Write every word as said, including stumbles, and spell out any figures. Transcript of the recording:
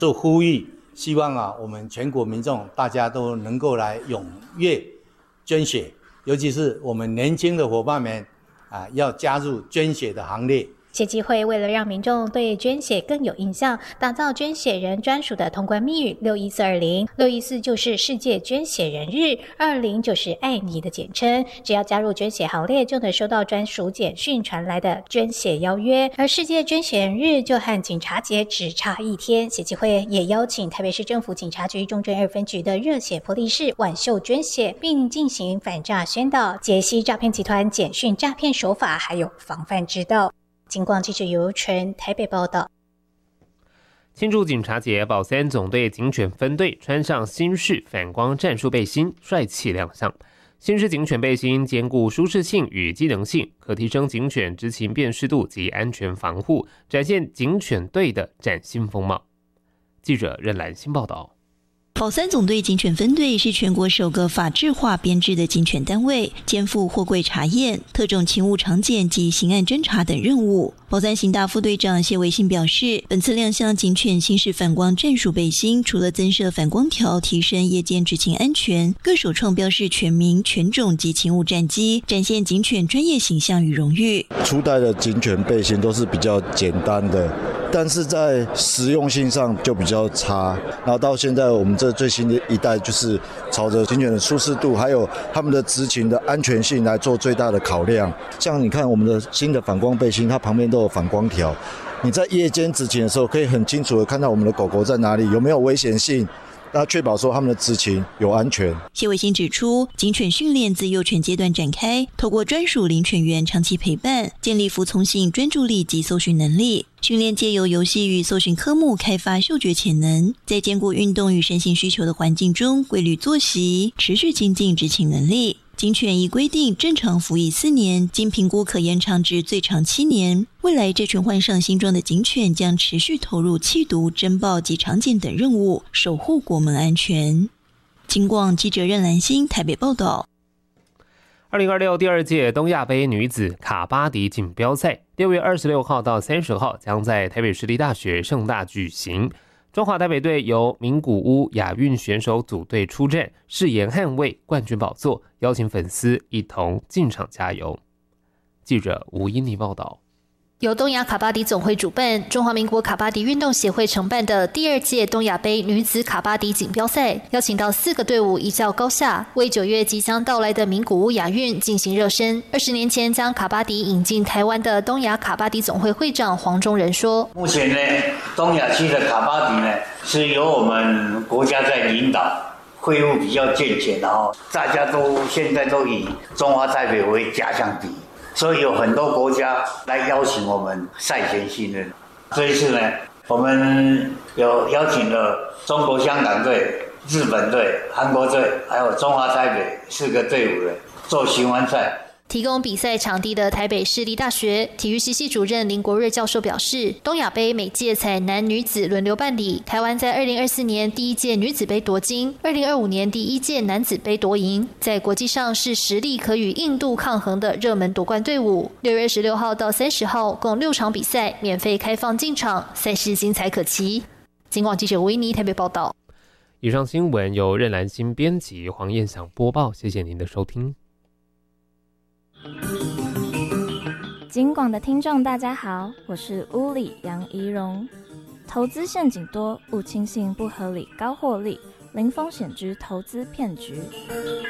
做呼吁，希望啊我们全国民众大家都能够来踊跃捐血，尤其是我们年轻的伙伴们啊，要加入捐血的行列。 协济会为了让民众对捐血更有印象，打造捐血人专属的通关密语六一四二零，六一四就是世界捐血人日，二零就是爱你的简称。只要加入捐血行列，就能收到专属简讯传来的捐血邀约。而世界捐血人日就和警察节只差一天，协济会也邀请台北市政府警察局中正二分局的热血玻璃士挽袖捐血，并进行反诈宣导，解析诈骗集团简讯诈骗手法，还有防范之道。警广记者尤纯台北报道。 庆祝警察节，保三总队警犬分队穿上新式反光战术背心，帅气亮相。新式警犬背心兼顾舒适性与机能性，可提升警犬执勤辨识度及安全防护，展现警犬队的崭新风貌。记者任兰新报道。 保三总队警犬分队是全国首个法制化编制的警犬单位，肩负货柜查验、特种勤务常检及刑案侦查等任务。保三刑大副队长谢维信表示，本次亮相警犬新式反光战术背心，除了增设反光条，提升夜间执勤安全，更首创标示全名、犬种及勤务战机，展现警犬专业形象与荣誉。 初代的警犬背心都是比较简单的，但是在实用性上就比较差，然后到现在我们这最新的一代就是朝着警犬的舒适度还有他们的执勤的安全性来做最大的考量。像你看我们的新的反光背心，它旁边都有反光条，你在夜间执勤的时候可以很清楚的看到我们的狗狗在哪里，有没有危险性，那确保说他们的执勤有安全。 谢伟新指出，警犬训练自幼犬阶段展开，透过专属领犬员长期陪伴，建立服从性、专注力及搜寻能力。训练借由游戏与搜寻科目开发嗅觉潜能，在兼顾运动与身心需求的环境中规律作息，持续精进执勤能力。警犬依规定正常服役四年，经评估可延长至最长七年。未来这群换上新装的警犬将持续投入缉毒、侦报及常检等任务，守护国门安全。警广记者任兰心台北报道。 二零二六第二届东亚杯女子卡巴迪锦标赛，六月二十六号到三十号将在台北市立大学盛大举行。中华台北队由名古屋亚运选手组队出战，誓言捍卫冠军宝座，邀请粉丝一同进场加油。记者吴英妮报道。 由东亚卡巴迪总会主办、中华民国卡巴迪运动协会承办的第二届东亚杯女子卡巴迪锦标赛，邀请到四个队伍一较高下，为九月即将到来的名古屋亚运进行热身。二十年前将卡巴迪引进台湾的东亚卡巴迪总会会长黄忠仁说：“ 目前呢，东亚区的卡巴迪呢，是由我们国家在领导，会务比较健全，然后大家都现在都以中华台北为假想敌。”所以有很多国家来邀请我们赛前训练。这一次呢，我们有邀请了中国香港队、日本队、韩国队，还有中华台北四个队伍的做循环赛。 提供比赛场地的台北市立大学体育系系主任林国瑞教授表示，东亚杯每届采男女子轮流办理，台湾在二零二四年第一届女子杯夺金，二零二五年第一届男子杯夺银，在国际上是实力可与印度抗衡的热门夺冠队伍。六月十六号到三十号共六场比赛免费开放进场，赛事精彩可期。警广记者维尼台北报道。 以上新闻由任兰心编辑，黄燕祥播报，谢谢您的收听。 警广的听众大家好，我是乌里杨怡蓉。投资陷阱多，勿轻信不合理高获利，零风险之投资骗局。